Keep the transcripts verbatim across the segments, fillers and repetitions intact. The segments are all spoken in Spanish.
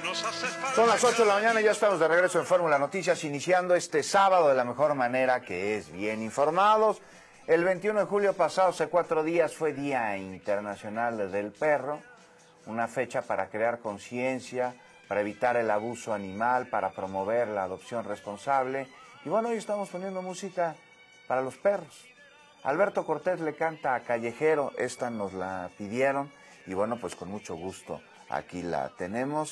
Son las ocho de la mañana y ya estamos de regreso en Fórmula Noticias, iniciando este sábado de la mejor manera, que es bien informados. El veintiuno de julio pasado, hace cuatro días, fue Día Internacional del Perro, una fecha para crear conciencia, para evitar el abuso animal, para promover la adopción responsable. Y bueno, hoy estamos poniendo música para los perros. Alberto Cortés le canta a Callejero, esta nos la pidieron y bueno, pues con mucho gusto aquí la tenemos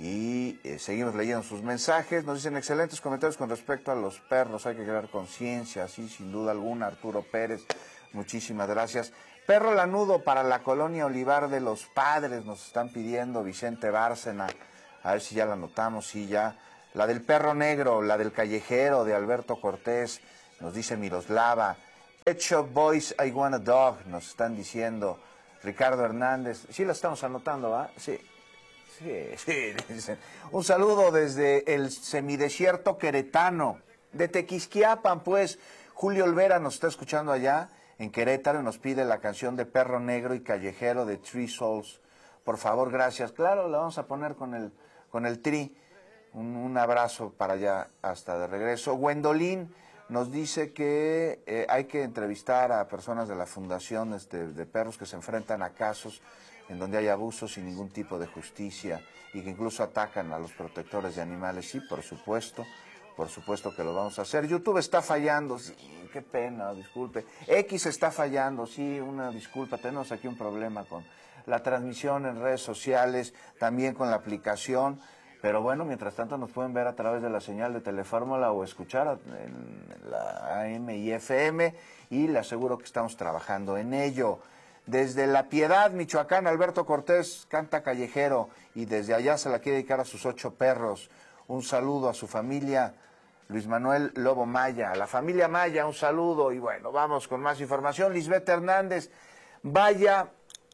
y eh, seguimos leyendo sus mensajes. Nos dicen excelentes comentarios con respecto a los perros, hay que crear conciencia, sí, sin duda alguna. Arturo Pérez, muchísimas gracias. Perro lanudo para la colonia Olivar de los Padres, nos están pidiendo Vicente Bárcena, a ver si ya la anotamos, sí, ya. La del perro negro, la del callejero de Alberto Cortés, nos dice Miroslava. Pet Shop Boys, I Want a Dog, nos están diciendo Ricardo Hernández. Sí, la estamos anotando, ¿va? Sí, sí, sí. Dicen. Un saludo desde el semidesierto queretano, de Tequisquiapan, pues. Julio Olvera nos está escuchando allá en Querétaro y nos pide la canción de Perro Negro y Callejero de Three Souls. Por favor, gracias. Claro, la vamos a poner con el, con el Tri. Un, un abrazo para allá hasta de regreso. Gwendolyn nos dice que eh, hay que entrevistar a personas de la fundación este, de perros que se enfrentan a casos en donde hay abusos sin ningún tipo de justicia y que incluso atacan a los protectores de animales. Sí, por supuesto, por supuesto que lo vamos a hacer. YouTube está fallando, sí, qué pena, disculpe. X está fallando, sí, una disculpa, tenemos aquí un problema con la transmisión en redes sociales, también con la aplicación. Pero bueno, mientras tanto nos pueden ver a través de la señal de Telefórmula o escuchar en la A M y F M y le aseguro que estamos trabajando en ello. Desde La Piedad, Michoacán, Alberto Cortés canta Callejero y desde allá se la quiere dedicar a sus ocho perros. Un saludo a su familia, Luis Manuel Lobo Maya, a la familia Maya, un saludo y bueno, vamos con más información. Lisbeth Hernández, vaya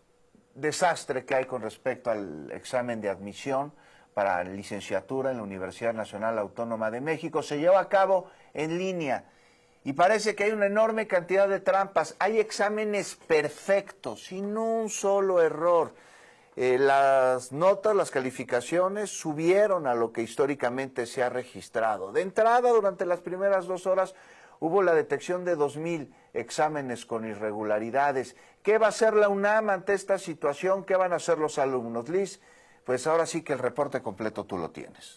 desastre que hay con respecto al examen de admisión para licenciatura en la Universidad Nacional Autónoma de México. Se lleva a cabo en línea y parece que hay una enorme cantidad de trampas. Hay exámenes perfectos, sin un solo error. Eh, las notas, las calificaciones subieron a lo que históricamente se ha registrado. De entrada, durante las primeras dos horas, hubo la detección de dos mil exámenes con irregularidades. ¿Qué va a hacer la UNAM ante esta situación? ¿Qué van a hacer los alumnos? Liz, pues ahora sí que el reporte completo tú lo tienes.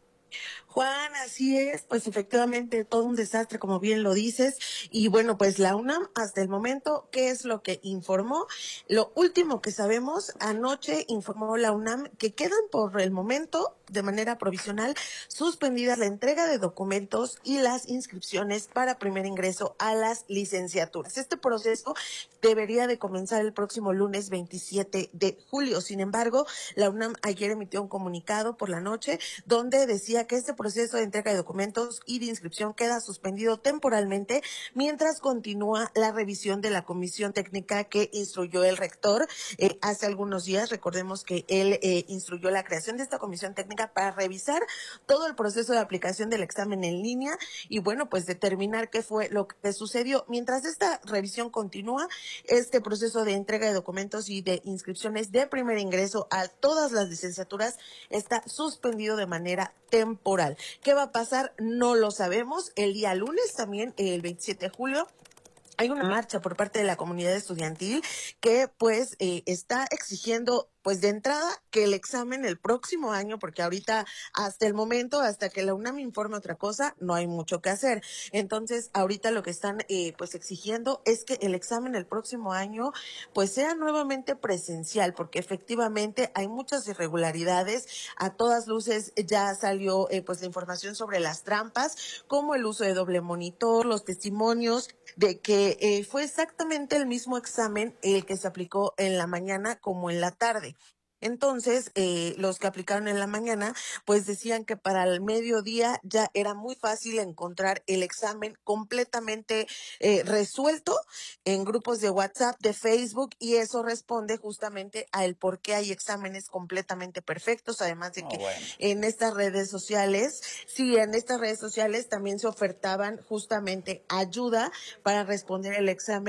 Juan, así es, pues efectivamente todo un desastre, como bien lo dices, y bueno, pues la UNAM hasta el momento, ¿qué es lo que informó? Lo último que sabemos, anoche informó la UNAM que quedan por el momento, de manera provisional, suspendidas la entrega de documentos y las inscripciones para primer ingreso a las licenciaturas. Este proceso debería de comenzar el próximo lunes veintisiete de julio. Sin embargo, la UNAM ayer emitió un comunicado por la noche donde decía que este proceso de entrega de documentos y de inscripción queda suspendido temporalmente mientras continúa la revisión de la comisión técnica que instruyó el rector eh, hace algunos días. Recordemos que él eh, instruyó la creación de esta comisión técnica para revisar todo el proceso de aplicación del examen en línea y bueno, pues determinar qué fue lo que sucedió. Mientras esta revisión continúa, este proceso de entrega de documentos y de inscripciones de primer ingreso a todas las licenciaturas está suspendido de manera temporal. ¿Qué va a pasar? No lo sabemos. El día lunes, también el veintisiete de julio, hay una marcha por parte de la comunidad estudiantil que pues eh, está exigiendo pues de entrada que el examen el próximo año, porque ahorita hasta el momento, hasta que la UNAM informe otra cosa, no hay mucho que hacer. Entonces ahorita lo que están eh, pues exigiendo es que el examen el próximo año pues sea nuevamente presencial, porque efectivamente hay muchas irregularidades. A todas luces ya salió eh, pues la información sobre las trampas, como el uso de doble monitor, los testimonios de que eh, fue exactamente el mismo examen el que se aplicó en la mañana como en la tarde. Entonces, eh, los que aplicaron en la mañana, pues decían que para el mediodía ya era muy fácil encontrar el examen completamente eh, resuelto en grupos de WhatsApp, de Facebook, y eso responde justamente al por qué hay exámenes completamente perfectos, además de que oh, bueno. en estas redes sociales, sí, en estas redes sociales también se ofertaban justamente ayuda para responder el examen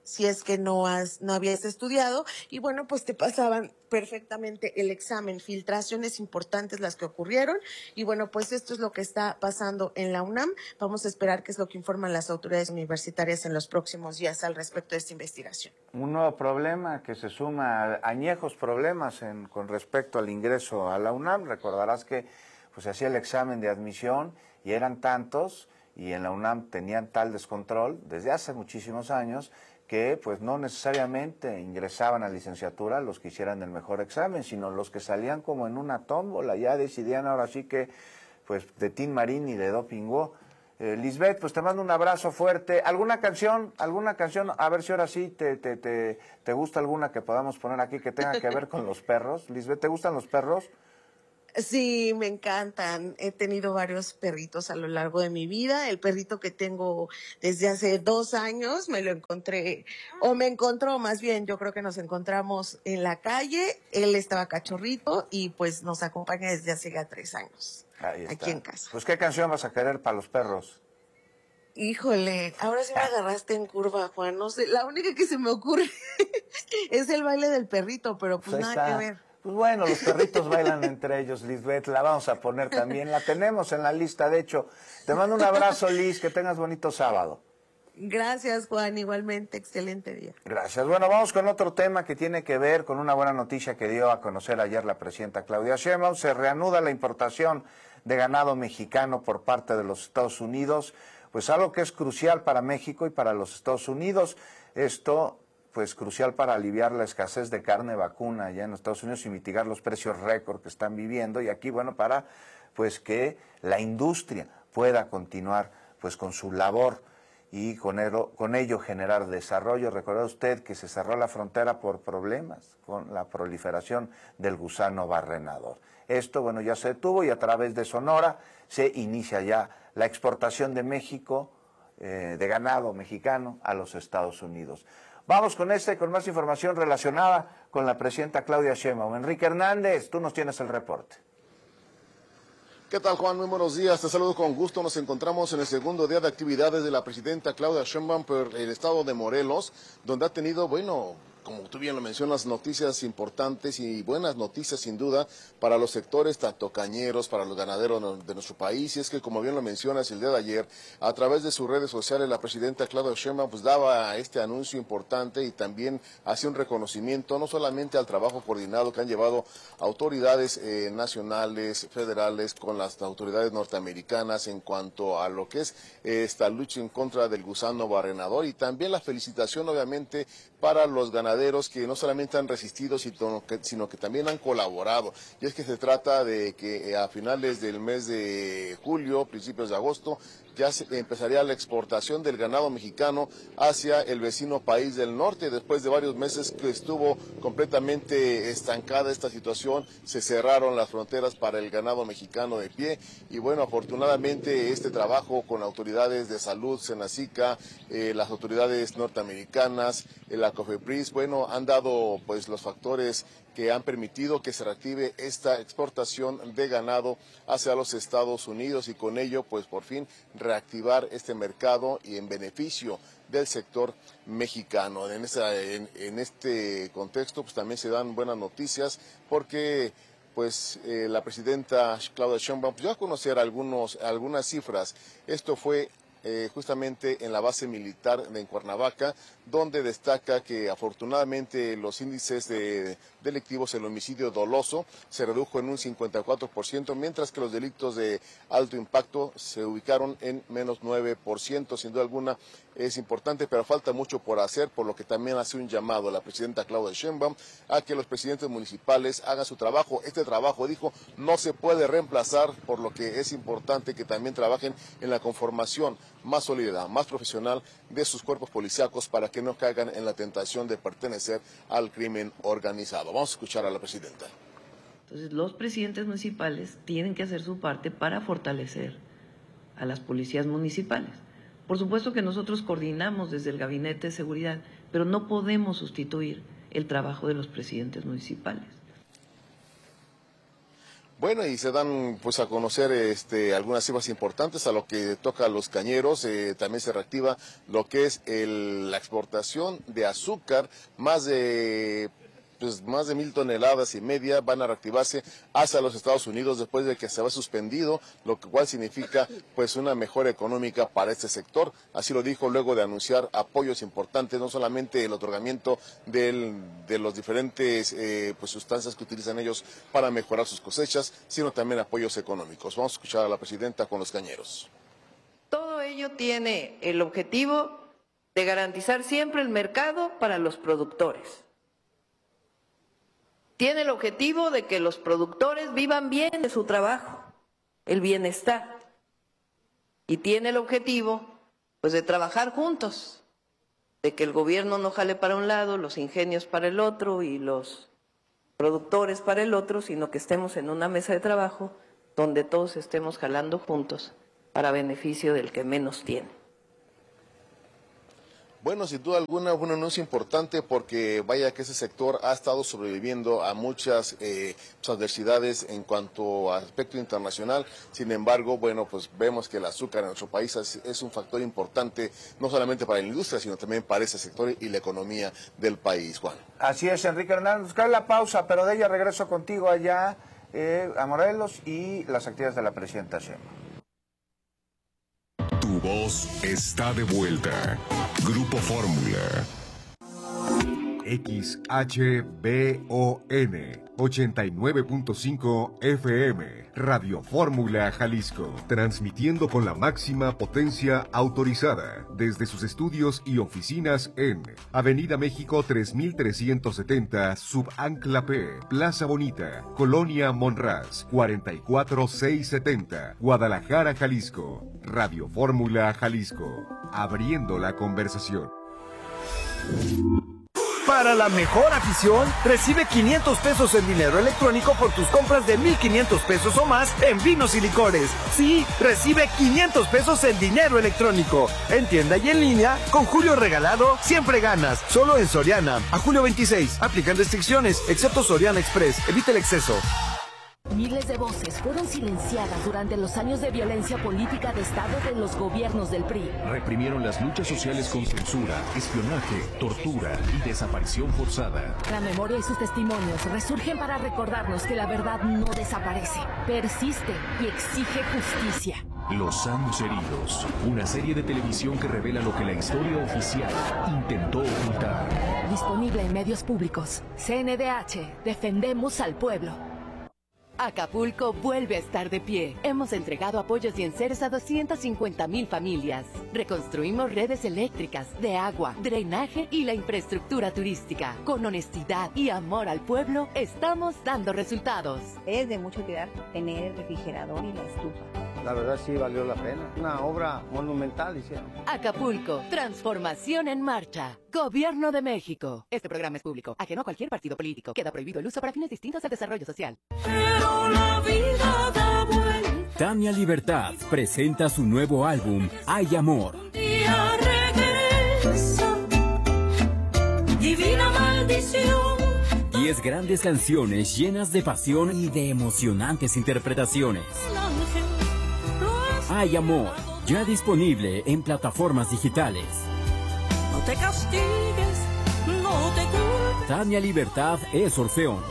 si es que no has, no habías estudiado, y bueno, pues te pasaban perfectamente el examen, filtraciones importantes las que ocurrieron, y bueno, pues esto es lo que está pasando en la UNAM. Vamos a esperar qué es lo que informan las autoridades universitarias en los próximos días al respecto de esta investigación. Un nuevo problema que se suma a añejos problemas en, con respecto al ingreso a la UNAM. Recordarás que pues se hacía el examen de admisión y eran tantos, y en la UNAM tenían tal descontrol desde hace muchísimos años que pues no necesariamente ingresaban a licenciatura los que hicieran el mejor examen, sino los que salían como en una tómbola, ya decidían ahora sí que pues de Tin Marín y de Dopingó. Eh, Lisbeth, pues te mando un abrazo fuerte. ¿Alguna canción? ¿Alguna canción? A ver si ahora sí te, te, te, te gusta alguna que podamos poner aquí que tenga que ver con los perros. Lisbeth, ¿te gustan los perros? Sí, me encantan. He tenido varios perritos a lo largo de mi vida. El perrito que tengo desde hace dos años me lo encontré, o me encontró más bien, yo creo que nos encontramos en la calle. Él estaba cachorrito y pues nos acompaña desde hace ya tres años. Ahí está. Aquí en casa. Pues, ¿qué canción vas a querer para los perros? Híjole, ahora sí me agarraste en curva, Juan. No sé, la única que se me ocurre es el baile del perrito, pero pues, Pues nada está. que ver. Pues bueno, los perritos bailan entre ellos, Lisbeth, la vamos a poner también, la tenemos en la lista, de hecho. Te mando un abrazo, Liz, que tengas bonito sábado. Gracias, Juan, igualmente, excelente día. Gracias. Bueno, vamos con otro tema que tiene que ver con una buena noticia que dio a conocer ayer la presidenta Claudia Sheinbaum. Se reanuda la importación de ganado mexicano por parte de los Estados Unidos, pues algo que es crucial para México y para los Estados Unidos. Esto pues crucial para aliviar la escasez de carne vacuna allá en los Estados Unidos y mitigar los precios récord que están viviendo, y aquí, bueno, para pues que la industria pueda continuar pues con su labor y con ello, con ello generar desarrollo. Recuerda usted que se cerró la frontera por problemas con la proliferación del gusano barrenador. Esto, bueno, ya se detuvo y a través de Sonora se inicia ya la exportación de México, eh, de ganado mexicano a los Estados Unidos. Vamos con este, con más información relacionada con la presidenta Claudia Sheinbaum. Enrique Hernández, tú nos tienes el reporte. ¿Qué tal, Juan? Muy buenos días. Te saludo con gusto. Nos encontramos en el segundo día de actividades de la presidenta Claudia Sheinbaum por el estado de Morelos, donde ha tenido, bueno, como tú bien lo mencionas, noticias importantes y buenas noticias sin duda para los sectores tanto cañeros, para los ganaderos de nuestro país. Y es que, como bien lo mencionas, el día de ayer, a través de sus redes sociales, la presidenta Claudia Sheinbaum pues daba este anuncio importante y también hacía un reconocimiento no solamente al trabajo coordinado que han llevado autoridades eh, nacionales, federales, con las autoridades norteamericanas en cuanto a lo que es eh, esta lucha en contra del gusano barrenador, y también la felicitación obviamente para los ganaderos que no solamente han resistido, sino que, sino que también han colaborado. Y es que se trata de que a finales del mes de julio, principios de agosto, ya se empezaría la exportación del ganado mexicano hacia el vecino país del norte. Después de varios meses que estuvo completamente estancada esta situación, se cerraron las fronteras para el ganado mexicano de pie, y bueno, afortunadamente este trabajo con autoridades de salud, Senacica, eh, las autoridades norteamericanas, la COFEPRIS, bueno, han dado pues los factores que han permitido que se reactive esta exportación de ganado hacia los Estados Unidos, y con ello pues por fin reactivar este mercado y en beneficio del sector mexicano. En, esa, en, en este contexto pues también se dan buenas noticias porque pues eh, la presidenta Claudia Sheinbaum pues, dio a conocer algunos, algunas cifras. Esto fue Eh, justamente en la base militar de Cuernavaca, donde destaca que afortunadamente los índices de delictivos, el homicidio doloso se redujo en un cincuenta y cuatro por ciento, mientras que los delitos de alto impacto se ubicaron en menos nueve por ciento. Sin duda alguna es importante, pero falta mucho por hacer, por lo que también hace un llamado a la presidenta Claudia Sheinbaum a que los presidentes municipales hagan su trabajo. Este trabajo, dijo, no se puede reemplazar, por lo que es importante que también trabajen en la conformación más sólida, más profesional de sus cuerpos policíacos para que no caigan en la tentación de pertenecer al crimen organizado. Vamos a escuchar a la presidenta. Entonces, los presidentes municipales tienen que hacer su parte para fortalecer a las policías municipales. Por supuesto que nosotros coordinamos desde el Gabinete de Seguridad, pero no podemos sustituir el trabajo de los presidentes municipales. Bueno, y se dan pues a conocer este, algunas cifras importantes a lo que toca a los cañeros. Eh, también se reactiva lo que es el, la exportación de azúcar, más de... pues más de mil toneladas y media van a reactivarse hacia los Estados Unidos después de que se había suspendido, lo cual significa pues una mejora económica para este sector. Así lo dijo luego de anunciar apoyos importantes, no solamente el otorgamiento del, de los diferentes eh, pues sustancias que utilizan ellos para mejorar sus cosechas, sino también apoyos económicos. Vamos a escuchar a la presidenta con los cañeros. Todo ello tiene el objetivo de garantizar siempre el mercado para los productores. Tiene el objetivo de que los productores vivan bien de su trabajo, el bienestar. Y tiene el objetivo, pues, de trabajar juntos, de que el gobierno no jale para un lado, los ingenios para el otro y los productores para el otro, sino que estemos en una mesa de trabajo donde todos estemos jalando juntos para beneficio del que menos tiene. Bueno, sin duda alguna, un anuncio importante porque vaya que ese sector ha estado sobreviviendo a muchas eh, adversidades en cuanto a aspecto internacional. Sin embargo, bueno, pues vemos que el azúcar en nuestro país es, es un factor importante, no solamente para la industria, sino también para ese sector y la economía del país, Juan. Así es, Enrique Hernández. Buscar la pausa, pero de ella regreso contigo allá eh, a Morelos y las actividades de la presidenta Sheinbaum. Tu voz está de vuelta. Grupo Fórmula. X H B O N ochenta y nueve punto cinco F M, Radio Fórmula Jalisco, transmitiendo con la máxima potencia autorizada desde sus estudios y oficinas en Avenida México tres mil trescientos setenta, Subancla P, Plaza Bonita, Colonia Monraz, cuarenta y cuatro mil seiscientos setenta, Guadalajara, Jalisco. Radio Fórmula Jalisco, abriendo la conversación. Para la mejor afición, recibe quinientos pesos en dinero electrónico por tus compras de mil quinientos pesos o más en vinos y licores. Sí, recibe quinientos pesos en dinero electrónico. En tienda y en línea, con Julio Regalado, siempre ganas. Solo en Soriana. A julio veintiséis, aplican restricciones, excepto Soriana Express. Evita el exceso. Miles de voces fueron silenciadas durante los años de violencia política de Estado de los gobiernos del P R I. Reprimieron las luchas sociales con censura, espionaje, tortura y desaparición forzada. La memoria y sus testimonios resurgen para recordarnos que la verdad no desaparece, persiste y exige justicia. Los años heridos, una serie de televisión que revela lo que la historia oficial intentó ocultar. Disponible en medios públicos. C N D H, defendemos al pueblo. Acapulco vuelve a estar de pie. Hemos entregado apoyos y enseres a doscientas cincuenta mil familias. Reconstruimos redes eléctricas, de agua, drenaje y la infraestructura turística. Con honestidad y amor al pueblo, estamos dando resultados. Es de mucha utilidad tener el refrigerador y la estufa. La verdad sí valió la pena. Una obra monumental hicieron. Acapulco, transformación en marcha. Gobierno de México. Este programa es público, ajeno a cualquier partido político. Queda prohibido el uso para fines distintos al desarrollo social. Pero la vida da vuelta. Tania Libertad presenta su nuevo álbum, Hay Amor. Un día regresa, divina maldición. Diez grandes canciones llenas de pasión y de emocionantes interpretaciones. Hay Amor, ya disponible en plataformas digitales. No te castigues, no te culpes. Tania Libertad es Orfeón.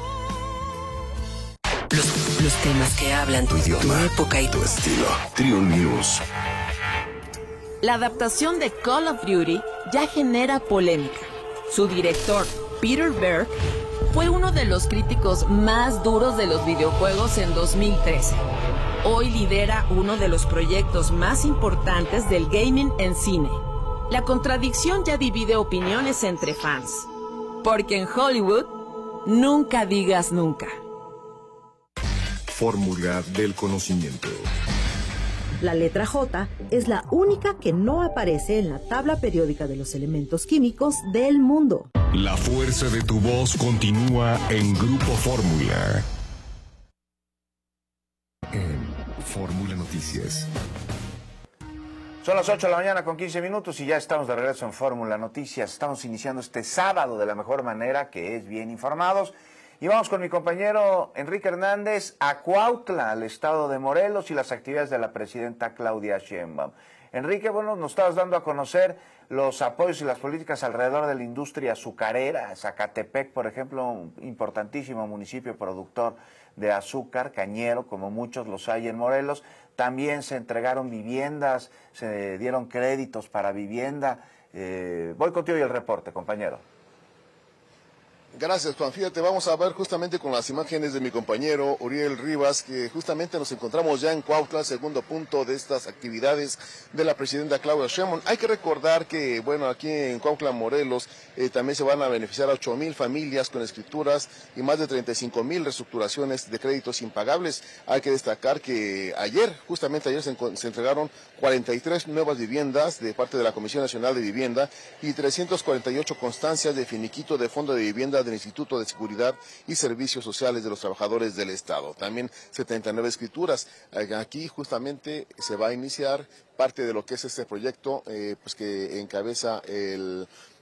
Los, los temas que hablan tu idioma, tu época y tu estilo. Trion News. La adaptación de Call of Duty ya genera polémica. Su director, Peter Berg, fue uno de los críticos más duros de los videojuegos en dos mil trece. Hoy lidera uno de los proyectos más importantes del gaming en cine. La contradicción ya divide opiniones entre fans. Porque en Hollywood, nunca digas nunca. Fórmula del conocimiento. La letra J es la única que no aparece en la tabla periódica de los elementos químicos del mundo. La fuerza de tu voz continúa en Grupo Fórmula. En Fórmula Noticias. Son las ocho de la mañana con quince minutos y ya estamos de regreso en Fórmula Noticias. Estamos iniciando este sábado de la mejor manera, que es bien informados. Y vamos con mi compañero Enrique Hernández a Cuautla, al estado de Morelos, y las actividades de la presidenta Claudia Sheinbaum. Enrique, bueno, nos estabas dando a conocer los apoyos y las políticas alrededor de la industria azucarera. Zacatepec, por ejemplo, un importantísimo municipio productor de azúcar, cañero, como muchos los hay en Morelos. También se entregaron viviendas, se dieron créditos para vivienda. Eh, voy contigo y el reporte, compañero. Gracias, Juan. Fíjate, vamos a ver justamente con las imágenes de mi compañero Uriel Rivas, que justamente nos encontramos ya en Cuautla, segundo punto de estas actividades de la presidenta Claudia Sheinbaum. Hay que recordar que, bueno, aquí en Cuautla, Morelos, eh, también se van a beneficiar a ocho mil familias con escrituras y más de treinta y cinco mil reestructuraciones de créditos impagables. Hay que destacar que ayer, justamente ayer, se, se entregaron cuarenta y tres nuevas viviendas de parte de la Comisión Nacional de Vivienda y trescientas cuarenta y ocho constancias de finiquito de Fondo de Vivienda del Instituto de Seguridad y Servicios Sociales de los Trabajadores del Estado. También setenta y nueve escrituras. Aquí justamente se va a iniciar parte de lo que es este proyecto, eh, pues que encabeza el